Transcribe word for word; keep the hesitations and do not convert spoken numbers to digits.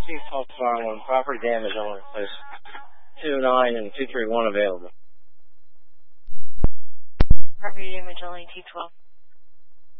Chief False Fire One, property damage only, please. two nine and two three one available. Property damage only, T twelve.